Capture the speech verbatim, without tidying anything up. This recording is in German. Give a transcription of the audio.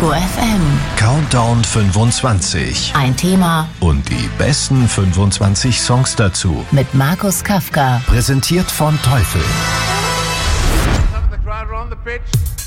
Ego F M. Countdown fünfundzwanzig. Ein Thema Und die besten fünfundzwanzig Songs dazu. mit Markus Kafka. Präsentiert von Teufel. Some of the crowd are on the pitch.